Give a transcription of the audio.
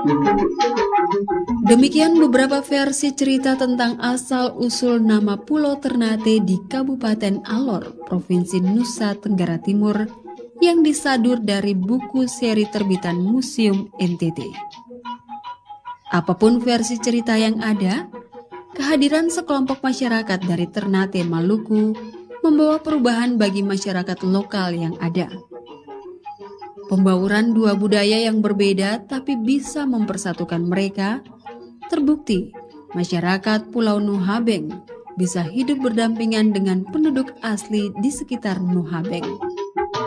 Demikian beberapa versi cerita tentang asal-usul nama Pulau Ternate di Kabupaten Alor, Provinsi Nusa Tenggara Timur yang disadur dari buku seri terbitan Museum NTT. Apapun versi cerita yang ada, kehadiran sekelompok masyarakat dari Ternate, Maluku membawa perubahan bagi masyarakat lokal yang ada. Pembauran dua budaya yang berbeda tapi bisa mempersatukan mereka, terbukti masyarakat Pulau Nuha Beng bisa hidup berdampingan dengan penduduk asli di sekitar Nuha Beng.